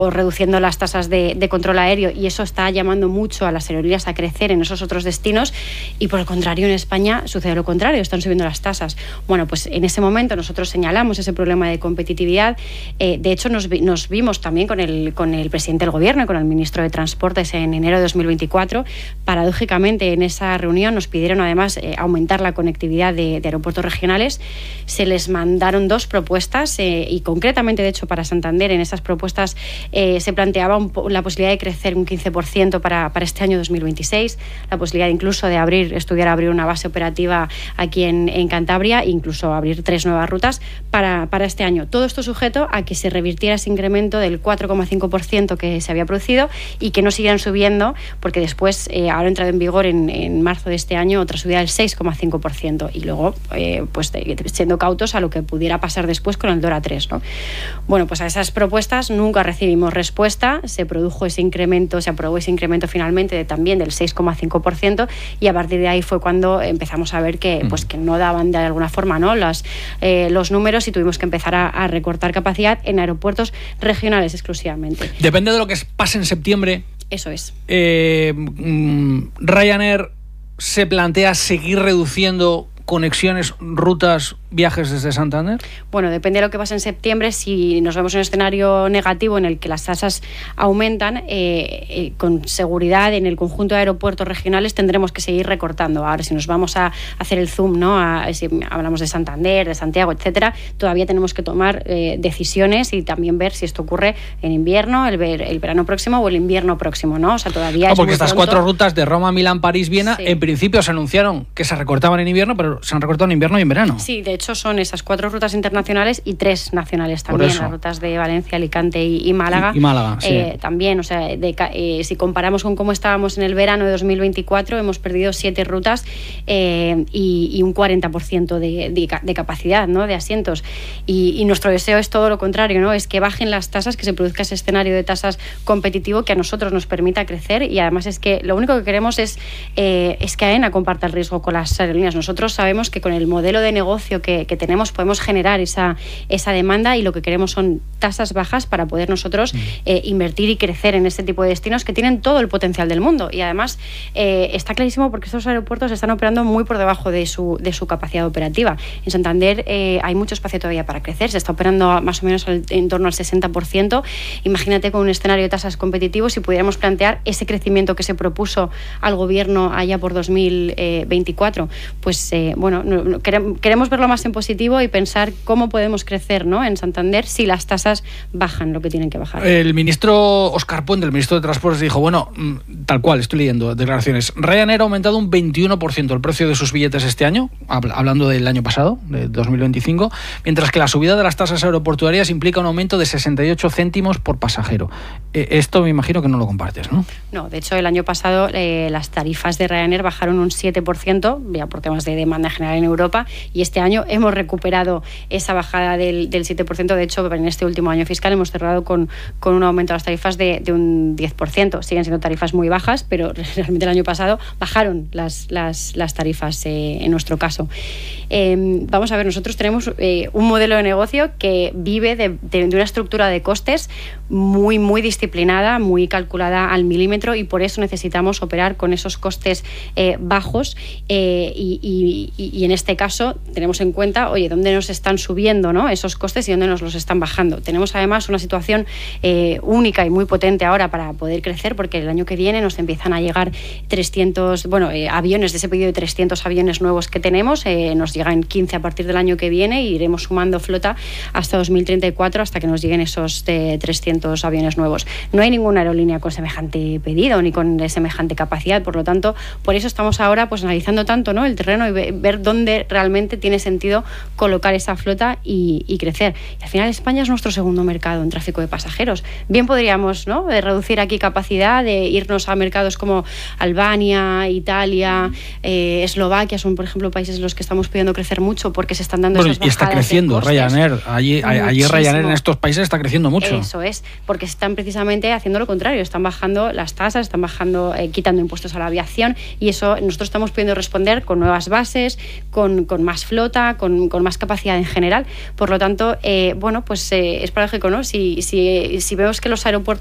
o reduciendo las tasas de control aéreo, y eso está llamando mucho a las aerolíneas a crecer en esos otros destinos, y por el contrario en España sucede lo contrario, están subiendo las tasas. Bueno, pues en ese momento nosotros señalamos ese problema de competitividad. De hecho nos vimos también con el presidente del gobierno y con el ministro de Transportes en enero de 2024. Paradójicamente en esa reunión nos pidieron además aumentar la conectividad de aeropuertos regionales. Se les mandaron 2 propuestas y concretamente de hecho para Santander en esas propuestas se planteaba la posibilidad de crecer un 15% para este año 2026, la posibilidad incluso de estudiar abrir una base operativa aquí en Cantabria e incluso abrir 3 nuevas rutas para este año. Todo esto sujeto a que se revirtiera ese incremento del 4,5% que se había producido y que no siguieran subiendo, porque después, ahora ha entrado en vigor en marzo de este año otra subida del 6,5% y luego pues siendo cautos a lo que pudiera pasar después con el DORA 3, ¿no? Bueno, pues a esas propuestas nunca recibimos respuesta, se aprobó ese incremento finalmente también del 6,5%, y a partir de ahí fue cuando empezamos a ver que no daban de alguna forma, ¿no?, los números, y tuvimos que empezar a recortar capacidad en aeropuertos regionales exclusivamente. Depende de lo que pase en septiembre. Eso es. Ryanair se plantea seguir reduciendo conexiones, rutas, viajes desde Santander? Bueno, depende de lo que pase en septiembre. Si nos vemos en un escenario negativo en el que las tasas aumentan, con seguridad en el conjunto de aeropuertos regionales tendremos que seguir recortando. Ahora, si nos vamos a hacer el zoom, ¿no?, si hablamos de Santander, de Santiago, etcétera, todavía tenemos que tomar decisiones y también ver si esto ocurre en invierno, el verano próximo o el invierno próximo, ¿no? O sea, todavía porque estas 4 rutas de Roma, Milán, París, Viena, sí, en principio se anunciaron que se recortaban en invierno, pero se han recortado en invierno y en verano. Sí, de hecho son esas 4 rutas internacionales y 3 nacionales también, las rutas de Valencia, Alicante y Málaga. Y Málaga, sí. También, o sea, si comparamos con cómo estábamos en el verano de 2024, hemos perdido 7 rutas y un 40% de capacidad, ¿no?, de asientos. Y nuestro deseo es todo lo contrario, ¿no?, es que bajen las tasas, que se produzca ese escenario de tasas competitivo que a nosotros nos permita crecer, y además es que lo único que queremos es que AENA comparta el riesgo con las aerolíneas. Nosotros sabemos que con el modelo de negocio que tenemos podemos generar esa demanda, y lo que queremos son tasas bajas para poder nosotros invertir y crecer en este tipo de destinos que tienen todo el potencial del mundo. Y además está clarísimo porque estos aeropuertos están operando muy por debajo de su capacidad operativa. En Santander hay mucho espacio todavía para crecer, se está operando más o menos en torno al 60%. Imagínate con un escenario de tasas competitivos si pudiéramos plantear ese crecimiento que se propuso al gobierno allá por 2024. Pues bueno, queremos verlo más en positivo y pensar cómo podemos crecer, ¿no?, en Santander si las tasas bajan lo que tienen que bajar. El ministro Óscar Puente, el ministro de Transportes, dijo, bueno, tal cual, estoy leyendo declaraciones, Ryanair ha aumentado un 21% el precio de sus billetes este año, hablando del año pasado, de 2025, mientras que la subida de las tasas aeroportuarias implica un aumento de 68 céntimos por pasajero. Esto me imagino que no lo compartes, ¿no? No, de hecho el año pasado las tarifas de Ryanair bajaron un 7%, ya por temas de demanda general en Europa, y este año hemos recuperado esa bajada del 7%. De hecho, en este último año fiscal hemos cerrado con un aumento de las tarifas de un 10%. Siguen siendo tarifas muy bajas, pero realmente el año pasado bajaron las tarifas en nuestro caso. Vamos a ver, nosotros tenemos un modelo de negocio que vive de una estructura de costes muy, muy disciplinada, muy calculada al milímetro, y por eso necesitamos operar con esos costes bajos y en este caso tenemos en cuenta, oye, dónde nos están subiendo, ¿no?, esos costes y dónde nos los están bajando. Tenemos además una situación única y muy potente ahora para poder crecer, porque el año que viene nos empiezan a llegar 300 aviones, de ese pedido de 300 aviones nuevos que tenemos, nos llegan 15 a partir del año que viene, y iremos sumando flota hasta 2034 hasta que nos lleguen esos 300 aviones nuevos. No hay ninguna aerolínea con semejante pedido ni con semejante capacidad, por lo tanto, por eso estamos ahora pues analizando tanto, ¿no?, el terreno y ver dónde realmente tiene sentido colocar esa flota y crecer. Y al final España es nuestro segundo mercado en tráfico de pasajeros. Bien podríamos, ¿no?, de reducir aquí capacidad, de irnos a mercados como Albania, Italia, Eslovaquia, son por ejemplo países en los que estamos pudiendo crecer mucho porque se están dando esas bajadas. Y está creciendo Ryanair. Allí Ryanair en estos países está creciendo mucho. Eso es, porque están precisamente haciendo lo contrario, están bajando las tasas, están bajando, quitando impuestos a la aviación, y eso nosotros estamos pudiendo responder con nuevas bases, aeronaves, con más flota, con más capacidad en general. Por lo tanto, es paradójico, ¿no? Si vemos que los aeropuertos